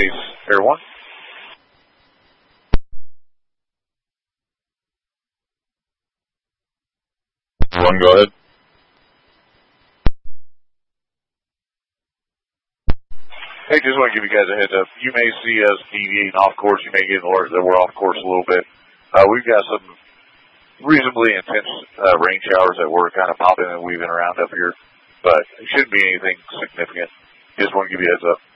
Base Air 1. One, go ahead. Hey, just want to give you guys a heads up. You may see us deviating off course. You may get an alert that we're off course a little bit. We've got some reasonably intense rain showers that we're kind of popping and weaving around up here, but it shouldn't be anything significant. Just want to give you a heads up.